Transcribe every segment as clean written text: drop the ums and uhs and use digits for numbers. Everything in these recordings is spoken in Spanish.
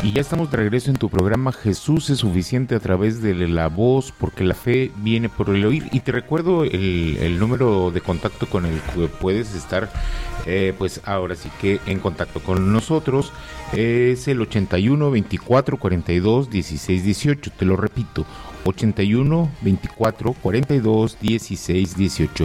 Y ya estamos de regreso en tu programa Jesús es suficiente a través de la voz, porque la fe viene por el oír. Y te recuerdo el número de contacto con el que puedes estar, pues ahora sí que en contacto con nosotros. Es el 81 24 42 16 18. Te lo repito, 81 24 42 16 18.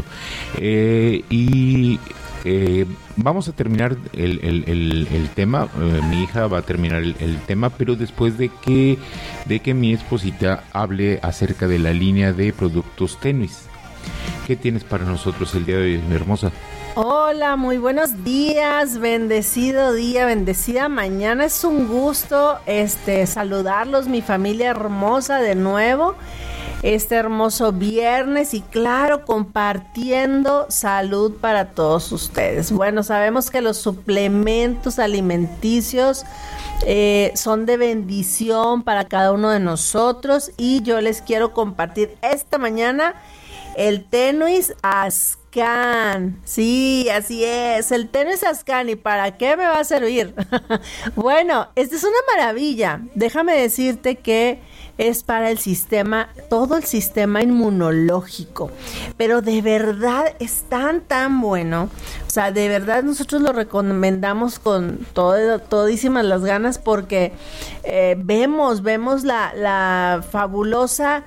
Vamos a terminar el tema. Mi hija va a terminar el tema, pero después de que mi esposita hable acerca de la línea de productos Tenuis. ¿Qué tienes para nosotros el día de hoy, mi hermosa? Hola, muy buenos días, bendecido día, bendecida mañana. Es un gusto saludarlos, mi familia hermosa, de nuevo. Este hermoso viernes y claro, compartiendo salud para todos ustedes. Bueno, sabemos que los suplementos alimenticios son de bendición para cada uno de nosotros y yo les quiero compartir esta mañana el Tenuis Ascan. Sí, así es, el Tenuis Ascan. ¿Y para qué me va a servir? Bueno, esta es una maravilla. Déjame decirte que es para el sistema, todo el sistema inmunológico, pero de verdad es tan bueno, o sea, de verdad nosotros lo recomendamos con todísimas las ganas porque vemos la fabulosa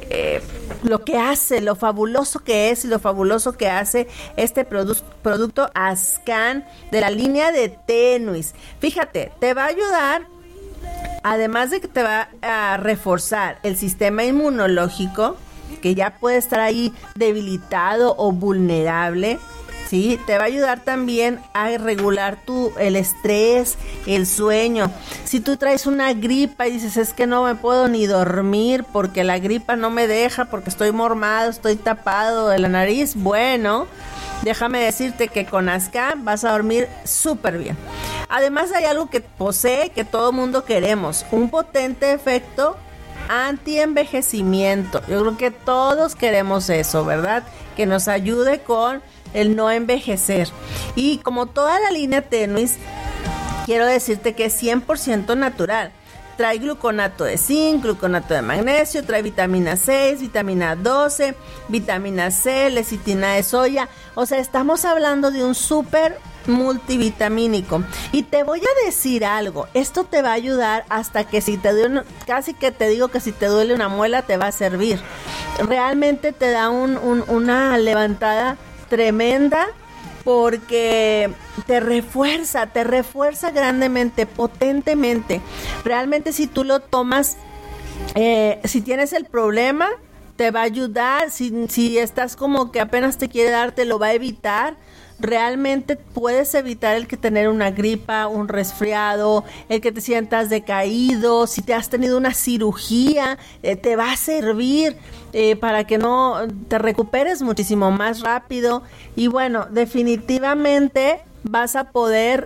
lo que hace, lo fabuloso que es y lo fabuloso que hace este producto Ascan de la línea de Tenuis. Fíjate, te va a ayudar. Además de que te va a reforzar el sistema inmunológico, que ya puede estar ahí debilitado o vulnerable, ¿sí? Te va a ayudar también a regular el estrés, el sueño. Si tú traes una gripa y dices, es que no me puedo ni dormir porque la gripa no me deja, porque estoy mormado, estoy tapado de la nariz, bueno, déjame decirte que con Ascan vas a dormir súper bien. Además hay algo que posee que todo mundo queremos, un potente efecto anti-envejecimiento. Yo creo que todos queremos eso, ¿verdad? Que nos ayude con el no envejecer. Y como toda la línea Tenuis, quiero decirte que es 100% natural. Trae gluconato de zinc, gluconato de magnesio, trae vitamina 6, vitamina 12, vitamina C, lecitina de soya. O sea, estamos hablando de un súper multivitamínico. Y te voy a decir algo, esto te va a ayudar hasta que si te duele, casi que te digo que si te duele una muela te va a servir. Realmente te da una levantada tremenda porque te refuerza grandemente, potentemente. Realmente si tú lo tomas, si tienes el problema, te va a ayudar. Si estás como que apenas te quiere dar, te lo va a evitar. Realmente puedes evitar el que tener una gripa, un resfriado, el que te sientas decaído. Si te has tenido una cirugía, te va a servir para que no te recuperes muchísimo más rápido. Y bueno, definitivamente vas a poder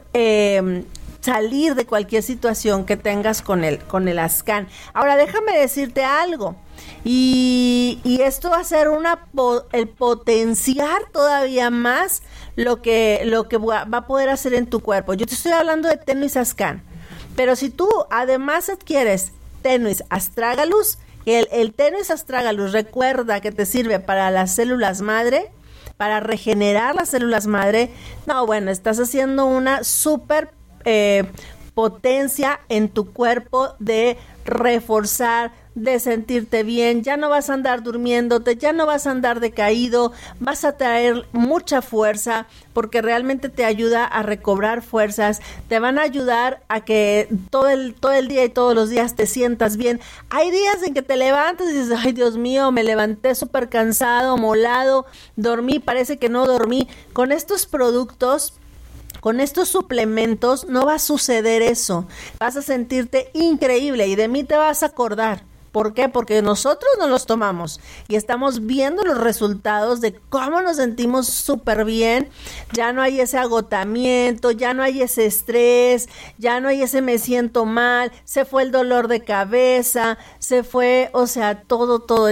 salir de cualquier situación que tengas con el Ascan. Ahora déjame decirte algo. Y esto va a ser el potenciar todavía más lo que va a poder hacer en tu cuerpo. Yo te estoy hablando de Tenuis Ascan, pero si tú además adquieres Tenuis Astragalus, el Tenuis Astragalus, recuerda que te sirve para las células madre, para regenerar las células madre. No, bueno, estás haciendo una súper potencia en tu cuerpo de reforzar, de sentirte bien. Ya no vas a andar durmiéndote, ya no vas a andar decaído, vas a traer mucha fuerza porque realmente te ayuda a recobrar fuerzas, te van a ayudar a que todo el día y todos los días te sientas bien. Hay días en que te levantas y dices, ay Dios mío, me levanté súper cansado, molado, dormí, parece que no dormí. Con estos productos, con estos suplementos no va a suceder eso. Vas a sentirte increíble y de mí te vas a acordar. ¿Por qué? Porque nosotros nos los tomamos y estamos viendo los resultados de cómo nos sentimos súper bien. Ya no hay ese agotamiento, ya no hay ese estrés, ya no hay ese me siento mal, se fue el dolor de cabeza, se fue, o sea, todo.